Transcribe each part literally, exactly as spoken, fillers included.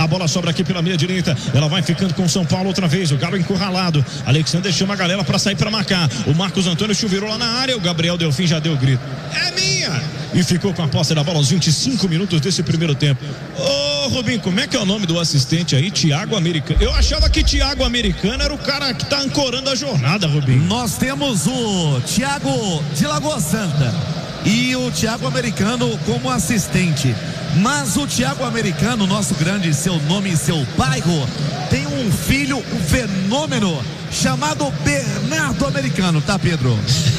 A bola sobra aqui pela meia direita. Ela vai ficando com o São Paulo outra vez. O Galo encurralado. Alexander chama a galera para sair para marcar. O Marcos Antônio chuveirou lá na área. O Gabriel Delfim já deu o grito. É minha! E ficou com a posse da bola aos vinte e cinco minutos desse primeiro tempo. Ô, Rubinho, como é que é o nome do assistente aí? Thiago Americano. Eu achava que Thiago Americano era o cara que tá ancorando a jornada, Rubinho. Nós temos o Thiago de Lagoa Santa e o Thiago Americano como assistente. Mas o Thiago Americano, nosso grande, seu nome e seu bairro, tem um filho, um fenômeno, chamado Bernardo Americano, tá, Pedro?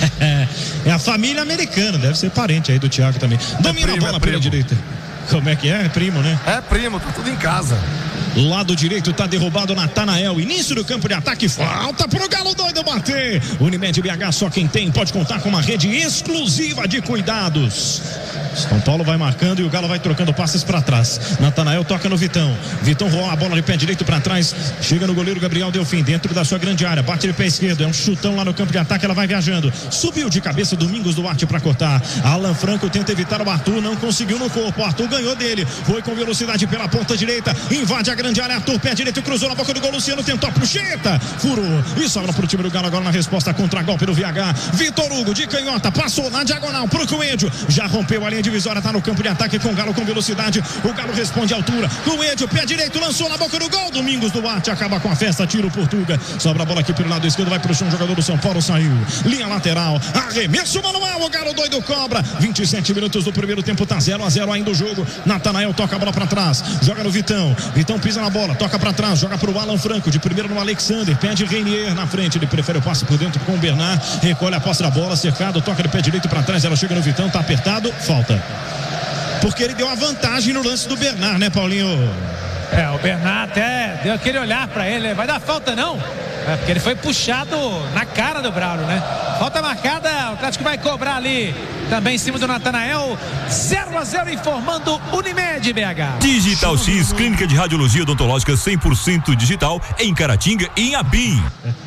É a família americana, deve ser parente aí do Thiago também. Domina é primo, a bola é pela direita. Como é que é? É primo, né? É primo, tá tudo em casa. Lado direito tá derrubado Natanael. Início do campo de ataque. Falta pro Galo doido bater. Unimed B H, só quem tem pode contar com uma rede exclusiva de cuidados. São Paulo vai marcando e o Galo vai trocando passes para trás. Natanael toca no Vitão. Vitão rola a bola de pé direito para trás. Chega no goleiro Gabriel Delfim, dentro da sua grande área. Bate de pé esquerdo. É um chutão lá no campo de ataque. Ela vai viajando. Subiu de cabeça Domingos Duarte para cortar. Alan Franco tenta evitar o Arthur. Não conseguiu no corpo. O Arthur ganhou dele. Foi com velocidade pela ponta direita. Invade a grande área. Arthur, pé direito, cruzou na boca do gol. Luciano tentou. Puxeta. Furou. E sobra pro time do Galo agora na resposta contra golpe do V H. Vitor Hugo de canhota. Passou na diagonal pro Coelho. Já rompeu a linha divisória. Tá no campo de ataque com o Galo com velocidade. O Galo responde à altura. Coelho, pé direito, lançou na boca do gol. Domingos Duarte acaba com a festa. Tira o Portuga. Sobra a bola aqui pelo lado esquerdo. Vai pro chão. Jogador do São Paulo saiu. Linha lateral. Arremesso manual. O Galo doido cobra. vinte e sete minutos do primeiro tempo. Tá zero a zero ainda o jogo. Natanael toca a bola pra trás. Joga no Vitão. Vitão pisa na bola. Toca pra trás. Joga pro Alan Franco. De primeiro no Alexander. Pede Reinier na frente. Ele prefere o passe por dentro com o Bernard. Recolhe a posse da bola. Cercado. Toca de pé direito pra trás. Ela chega no Vitão. Tá apertado. Falta. Porque ele deu a vantagem no lance do Bernard, né, Paulinho? É, o Bernard até deu aquele olhar pra ele. Vai dar falta, não? É, porque ele foi puxado na cara do Braulio, né? Falta marcada, o Atlético vai cobrar ali. Também em cima do Natanael. zero a zero informando Unimed B H. Digital X, clínica de radiologia odontológica cem por cento digital em Caratinga e em Abim.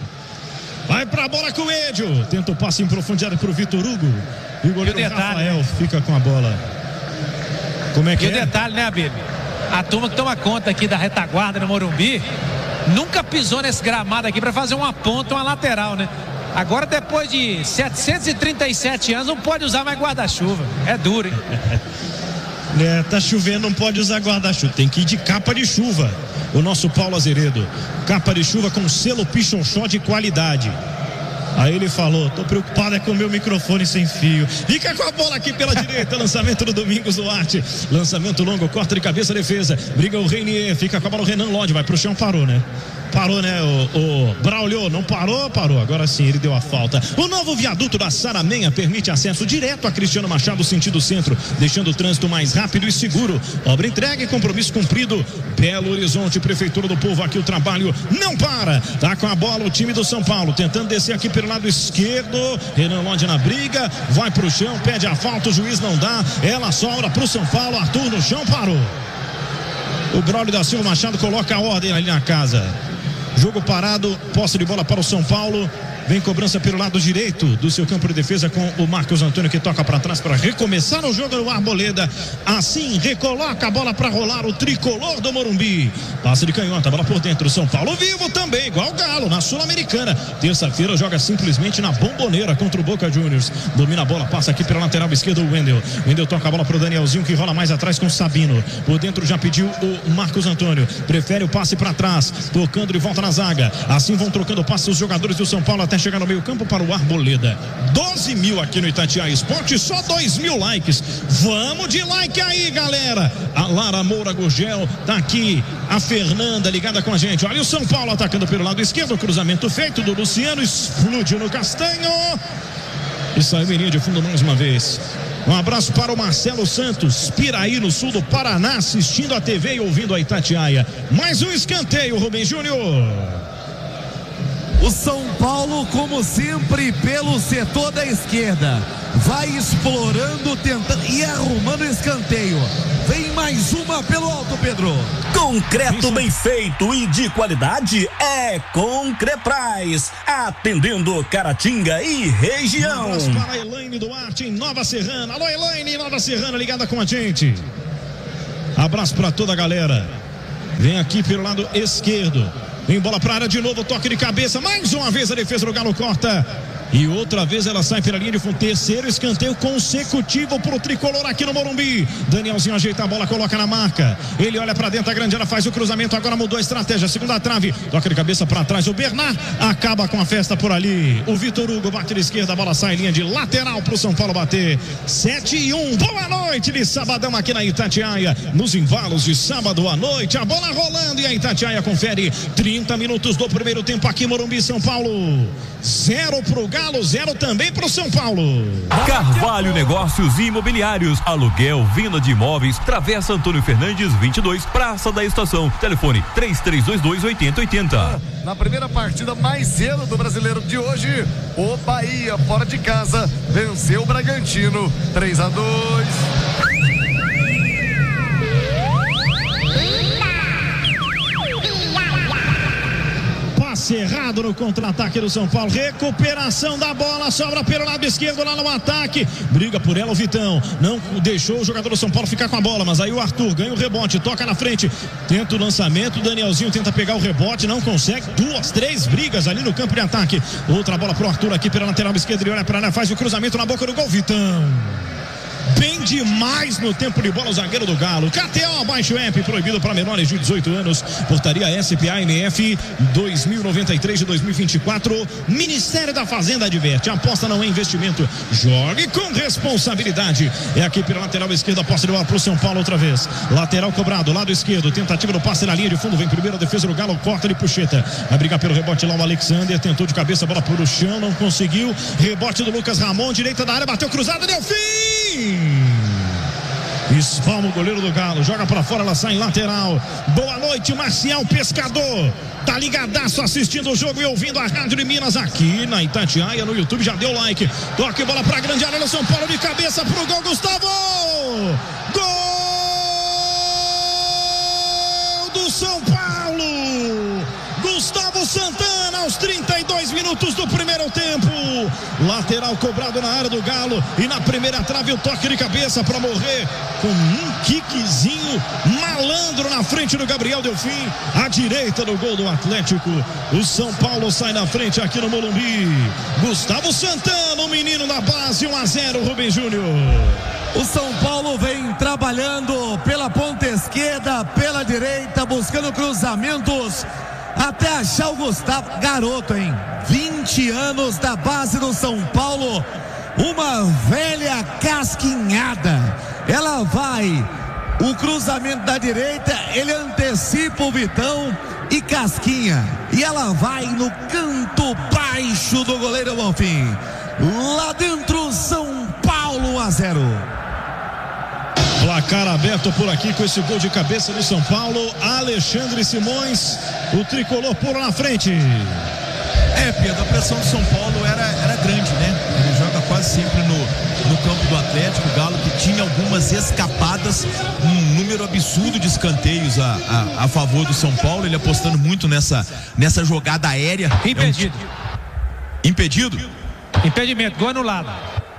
Vai pra bola com o Edio. Tenta o passe em profundidade pro Vitor Hugo. E o goleiro e o detalhe, Rafael, né? Fica com a bola. Como é que e é? o detalhe, né, Abílio? A turma que toma conta aqui da retaguarda no Morumbi nunca pisou nesse gramado aqui para fazer uma ponta, uma lateral, né? Agora, depois de setecentos e trinta e sete anos, não pode usar mais guarda-chuva. É duro, hein? É, tá chovendo, não pode usar guarda-chuva. Tem que ir de capa de chuva. O nosso Paulo Azeredo. Capa de chuva com selo Pichonchó de qualidade. Aí ele falou, tô preocupado é com o meu microfone sem fio. Fica com a bola aqui pela direita, lançamento do Domingos Duarte. Lançamento longo, corta de cabeça, defesa. Briga o Reinier, fica com a bola o Renan Lodge, vai pro chão, parou, né? Parou, né? O, o Braulio não parou, parou. Agora sim, ele deu a falta. O novo viaduto da Saramenha permite acesso direto a Cristiano Machado, sentido centro, deixando o trânsito mais rápido e seguro. Obra entregue, compromisso cumprido. Belo Horizonte, Prefeitura do Povo, aqui o trabalho não para. Tá com a bola o time do São Paulo, tentando descer aqui pelo lado esquerdo. Renan Lodge na briga, vai pro chão, pede a falta, o juiz não dá. Ela sobra pro São Paulo, Arthur no chão, parou. O Braulio da Silva Machado coloca a ordem ali na casa. Jogo parado, posse de bola para o São Paulo. Vem cobrança pelo lado direito do seu campo de defesa com o Marcos Antônio, que toca para trás para recomeçar o jogo no Arboleda. Assim, recoloca a bola para rolar o tricolor do Morumbi. Passe de canhota, bola por dentro. São Paulo vivo também, igual o Galo, na Sul-Americana. Terça-feira joga simplesmente na bomboneira contra o Boca Juniors. Domina a bola, passa aqui pela lateral esquerda o Wendel. Wendel toca a bola para o Danielzinho, que rola mais atrás com o Sabino. Por dentro já pediu o Marcos Antônio. Prefere o passe para trás, tocando de volta na zaga. Assim vão trocando passe os jogadores do São Paulo até chegar no meio campo para o Arboleda. doze mil aqui no Itatiaia Esporte, só dois mil likes. Vamos de like aí, galera. A Lara Moura Gurgel tá aqui. A Fernanda ligada com a gente. Olha o São Paulo atacando pelo lado esquerdo. Cruzamento feito do Luciano. Explode no Castanho. E saiu em linha de fundo mais uma vez. Um abraço para o Marcelo Santos, Piraí, no sul do Paraná, assistindo a T V e ouvindo a Itatiaia. Mais um escanteio, Rubem Júnior. O São Paulo, como sempre, pelo setor da esquerda, vai explorando, tentando e arrumando escanteio. Vem mais uma pelo alto, Pedro. Concreto bem feito e de qualidade é Concrepraz, atendendo Caratinga e região. Um abraço para a Elaine Duarte em Nova Serrana. Alô, Elaine, Nova Serrana, ligada com a gente. Abraço para toda a galera. Vem aqui pelo lado esquerdo. Vem bola para a área de novo, toque de cabeça. Mais uma vez a defesa do Galo corta. E outra vez ela sai pela linha de fundo. Terceiro escanteio consecutivo pro tricolor aqui no Morumbi. Danielzinho ajeita a bola, coloca na marca. Ele olha pra dentro, a grande área faz o cruzamento. Agora mudou a estratégia. Segunda trave, toca de cabeça pra trás. O Bernard acaba com a festa por ali. O Vitor Hugo bate de esquerda, a bola sai em linha de lateral pro São Paulo bater. sete e um. Boa noite de sabadão aqui na Itatiaia. Nos embalos de sábado à noite. A bola rolando e a Itatiaia confere. trinta minutos do primeiro tempo aqui em Morumbi, São Paulo. Zero pro Galo, zero também pro São Paulo. Carvalho Negócios Imobiliários, aluguel, venda de imóveis, Travessa Antônio Fernandes vinte e dois, Praça da Estação. Telefone três três dois dois, oito zero oito zero. Na primeira partida mais cedo do Brasileiro de hoje, o Bahia fora de casa venceu o Bragantino três a dois. Errado no contra-ataque do São Paulo. Recuperação da bola, sobra pelo lado esquerdo lá no ataque. Briga por ela o Vitão. Não deixou o jogador do São Paulo ficar com a bola, mas aí o Arthur ganha o rebote, toca na frente, tenta o lançamento. O Danielzinho tenta pegar o rebote, não consegue. Duas, três brigas ali no campo de ataque. Outra bola pro Arthur aqui pela lateral esquerda. Ele olha para lá, faz o cruzamento na boca do gol. Vitão. Bem demais no tempo de bola o zagueiro do Galo. K T O, abaixo app, proibido para menores de dezoito anos. Portaria S P A M F dois mil e noventa e três de dois mil e vinte e quatro. Ministério da Fazenda adverte: aposta não é investimento. Jogue com responsabilidade. É aqui pela lateral esquerda, posse de bola pro São Paulo outra vez. Lateral cobrado, lado esquerdo. Tentativa do passe na linha de fundo. Vem primeiro a defesa do Galo, corta de puxeta. Vai brigar pelo rebote lá o Alexander. Tentou de cabeça, bola pro chão, não conseguiu. Rebote do Lucas Ramon, direita da área, bateu cruzada, deu fim. Espalma o goleiro do Galo, joga pra fora, ela sai em lateral. Boa noite, Marcial Pescador. Tá ligadaço assistindo o jogo e ouvindo a Rádio de Minas aqui na Itatiaia, no YouTube, já deu like. Toque bola pra grande área no São Paulo, de cabeça pro gol, Gustavo! Gol do São Paulo! Gustavo Santana aos trinta e dois minutos do primeiro tempo. Lateral cobrado na área do Galo e na primeira trave o toque de cabeça para morrer com um kickzinho malandro na frente do Gabriel Delfim, à direita do gol do Atlético. O São Paulo sai na frente aqui no Morumbi. Gustavo Santana, o menino da base, um a zero, Rubem Júnior. O São Paulo vem trabalhando pela ponta esquerda, pela direita, buscando cruzamentos até achar o Gustavo, garoto, hein? vinte anos da base do São Paulo, uma velha casquinhada. Ela vai, o cruzamento da direita, ele antecipa o Vitão e casquinha. E ela vai no canto baixo do goleiro Bonfim. Lá dentro, São Paulo, um a zero. Placar aberto por aqui com esse gol de cabeça do São Paulo. Alexandre Simões, o tricolor pula na frente. É, Pedro, a pressão do São Paulo era, era grande, né? Ele joga quase sempre no, no campo do Atlético. O Galo que tinha algumas escapadas, um número absurdo de escanteios a, a, a favor do São Paulo. Ele apostando muito nessa, nessa jogada aérea. Impedido. É um... Impedido? Impedimento, gol anulado.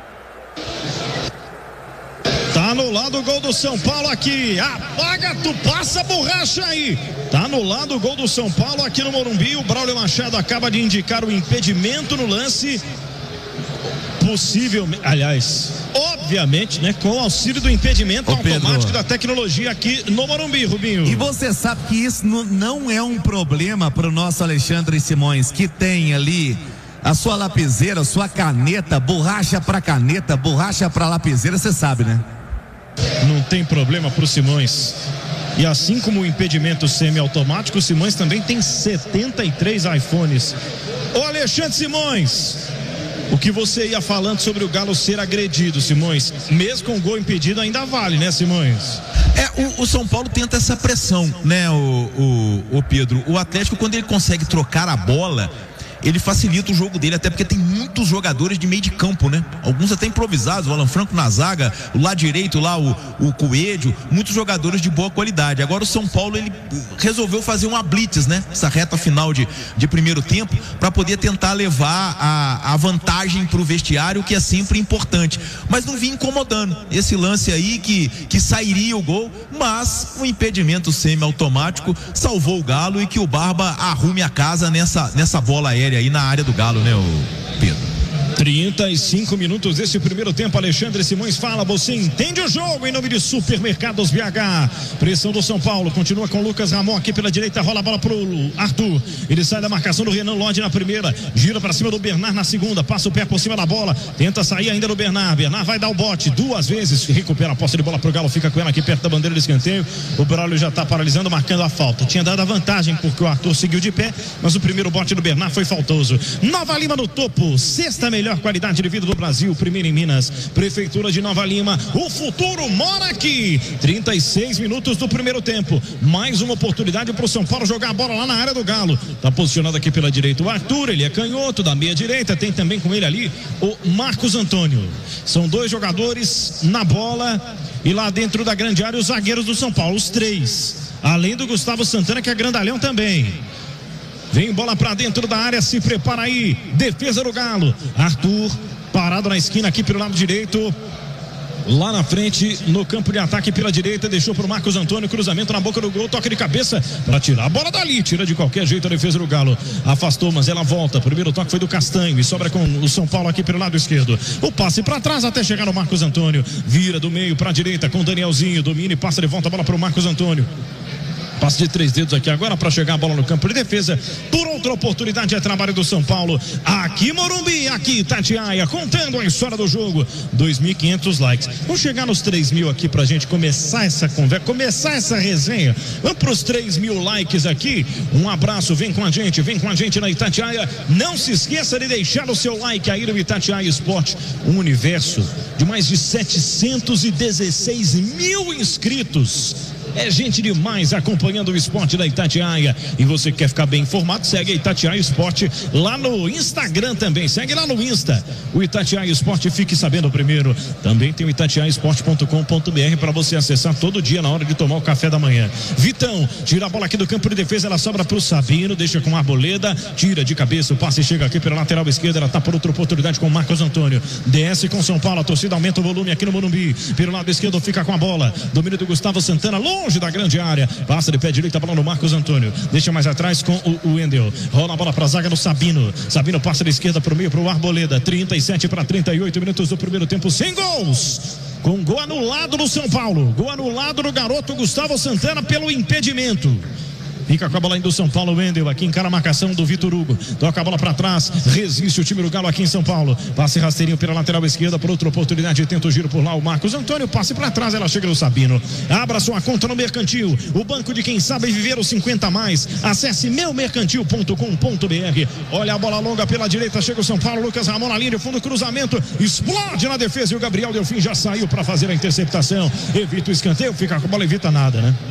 Tá anulado o gol do São Paulo aqui. Apaga, tu passa a borracha aí. Tá anulado o gol do São Paulo aqui no Morumbi. O Braulio Machado acaba de indicar o impedimento no lance. Possivelmente, aliás, obviamente, né, com o auxílio do impedimento Ô, automático Pedro, da tecnologia aqui no Morumbi, Rubinho. E você sabe que isso não é um problema para o nosso Alexandre Simões, que tem ali a sua lapiseira, sua caneta, borracha para caneta, borracha para lapiseira, você sabe, né? Não tem problema pro Simões. E assim como o impedimento semiautomático, o Simões também tem setenta e três iPhones. Ô Alexandre Simões, o que você ia falando sobre o Galo ser agredido, Simões, mesmo com o gol impedido ainda vale, né, Simões? É, o, o São Paulo tenta essa pressão, né, o, o, o Pedro. O Atlético, quando ele consegue trocar a bola, ele facilita o jogo dele, até porque tem muitos jogadores de meio de campo, né? Alguns até improvisados, o Alan Franco na zaga, o lado direito lá, o, o Coelho, muitos jogadores de boa qualidade. Agora o São Paulo, ele resolveu fazer uma blitz, né? Essa reta final de, de primeiro tempo, para poder tentar levar a, a vantagem para o vestiário, que é sempre importante, mas não vinha incomodando. Esse lance aí que, que sairia o gol, mas o impedimento semi-automático salvou o Galo, e que o Barba arrume a casa nessa, nessa bola aérea aí na área do Galo, né, o Pedro? trinta e cinco minutos desse primeiro tempo. Alexandre Simões fala, você entende o jogo em nome de Supermercados B H. Pressão do São Paulo, continua com Lucas Ramon aqui pela direita, rola a bola pro Arthur, ele sai da marcação do Renan Lodge na primeira, gira para cima do Bernard na segunda, passa o pé por cima da bola, tenta sair ainda do Bernard, Bernard vai dar o bote duas vezes, recupera a posse de bola pro Galo, fica com ela aqui perto da bandeira de escanteio. O Braulio já tá paralisando, marcando a falta, tinha dado a vantagem porque o Arthur seguiu de pé, mas o primeiro bote do Bernard foi faltoso. Nova Lima no topo, sexta melhor qualidade de vida do Brasil, primeiro em Minas, Prefeitura de Nova Lima, o futuro mora aqui. Trinta e seis minutos do primeiro tempo, mais uma oportunidade para o São Paulo jogar a bola lá na área do Galo. Tá posicionado aqui pela direita o Arthur, ele é canhoto da meia direita, tem também com ele ali o Marcos Antônio. São dois jogadores na bola, e lá dentro da grande área os zagueiros do São Paulo, os três, além do Gustavo Santana, que é grandalhão também. Vem bola pra dentro da área, se prepara aí, defesa do Galo. Arthur parado na esquina aqui pelo lado direito, lá na frente no campo de ataque pela direita, deixou pro Marcos Antônio, cruzamento na boca do gol, toque de cabeça para tirar a bola dali, tira de qualquer jeito a defesa do Galo, afastou, mas ela volta. Primeiro toque foi do Castanho e sobra com o São Paulo aqui pelo lado esquerdo, o passe para trás até chegar no Marcos Antônio, vira do meio para a direita com o Danielzinho, domina e passa de volta a bola para o Marcos Antônio. Passe de três dedos aqui agora para chegar a bola no campo de defesa. Por outra oportunidade é trabalho do São Paulo. Aqui Morumbi, aqui Itatiaia, contando a história do jogo. dois mil e quinhentos likes. Vamos chegar nos três mil aqui pra gente começar essa conversa, começar essa resenha. Vamos pros três mil likes aqui. Um abraço, vem com a gente, vem com a gente na Itatiaia. Não se esqueça de deixar o seu like aí no Itatiaia Esporte. Um universo de mais de setecentos e dezesseis mil inscritos. É gente demais acompanhando o esporte da Itatiaia. E você quer ficar bem informado, segue a Itatiaia Esporte lá no Instagram também. Segue lá no Insta, o Itatiaia Esporte, fique sabendo primeiro. Também tem o itatiaia esporte ponto com ponto br para você acessar todo dia na hora de tomar o café da manhã. Vitão, tira a bola aqui do campo de defesa, ela sobra pro Sabino, deixa com a Arboleda, tira de cabeça, o passe chega aqui pela lateral esquerda, ela tá por outra oportunidade com o Marcos Antônio. Desce com São Paulo, a torcida aumenta o volume aqui no Morumbi. Pelo lado esquerdo fica com a bola, domínio do Gustavo Santana, longe longe da grande área, passa de pé direito, a bola no Marcos Antônio, deixa mais atrás com o, o Wendel, rola a bola para a zaga do Sabino, Sabino passa da esquerda para o meio, para o Arboleda, trinta e sete para trinta e oito minutos do primeiro tempo, sem gols, com gol anulado no São Paulo, gol anulado no garoto Gustavo Santana pelo impedimento. Fica com a bola indo do São Paulo, Wendel aqui encara a marcação do Vitor Hugo, toca a bola para trás, resiste o time do Galo aqui em São Paulo, passe rasteirinho pela lateral esquerda, por outra oportunidade, tenta o giro por lá o Marcos Antônio, passe para trás, ela chega no Sabino, abra sua conta no Mercantil, o banco de quem sabe viver os cinquenta a mais, acesse meu mercantil ponto com ponto br, olha a bola longa pela direita, chega o São Paulo, Lucas Ramon na linha de fundo, cruzamento, explode na defesa e o Gabriel Delfim já saiu para fazer a interceptação, evita o escanteio, fica com a bola, evita nada, né?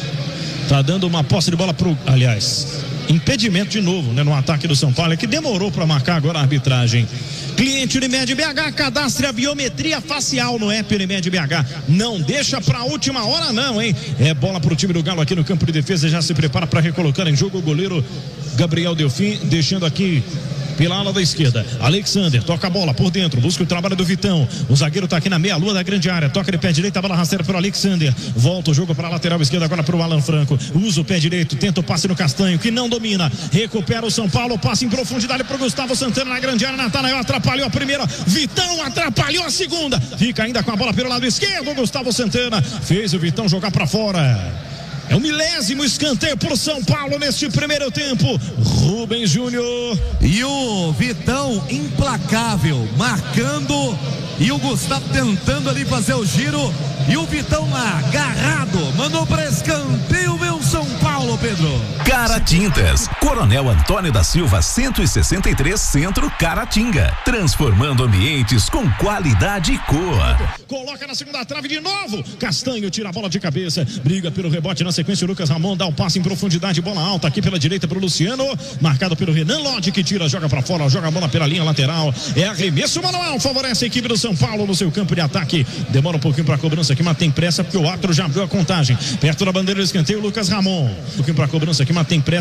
Tá dando uma posse de bola pro, aliás, impedimento de novo, né, no ataque do São Paulo, é que demorou para marcar agora a arbitragem. Cliente Unimed B H, cadastre a biometria facial no app Unimed B H. Não deixa pra última hora não, hein? É bola pro time do Galo aqui no campo de defesa, já se prepara para recolocar em jogo o goleiro Gabriel Delfim, deixando aqui pela ala da esquerda, Alexander, toca a bola por dentro, busca o trabalho do Vitão, o zagueiro tá aqui na meia lua da grande área, toca de pé direito, a bola rasteira para o Alexander, volta o jogo para a lateral esquerda agora para o Alan Franco, usa o pé direito, tenta o passe no Castanho, que não domina, recupera o São Paulo, passe em profundidade para o Gustavo Santana na grande área, Natanael atrapalhou a primeira, Vitão atrapalhou a segunda, fica ainda com a bola pelo lado esquerdo, o Gustavo Santana fez o Vitão jogar para fora. É o milésimo escanteio por São Paulo neste primeiro tempo. Rubens Júnior. E o Vitão implacável, marcando. E o Gustavo tentando ali fazer o giro. E o Vitão lá, agarrado. Mandou para escanteio, meu São Paulo, Pedro. Caratintas, Coronel Antônio da Silva cento e sessenta e três, Centro, Caratinga, transformando ambientes com qualidade e cor. Coloca na segunda trave de novo, Castanho tira a bola de cabeça, briga pelo rebote, na sequência o Lucas Ramon dá o passe em profundidade, bola alta aqui pela direita pro Luciano, marcado pelo Renan Lodge, que tira, joga pra fora, joga a bola pela linha lateral, é arremesso manual, favorece a equipe do São Paulo no seu campo de ataque, demora um pouquinho pra cobrança aqui, mas tem pressa porque o árbitro já abriu a contagem, perto da bandeira do escanteio, o Lucas Ramon, um pouquinho pra cobrança aqui, mas tem pressa.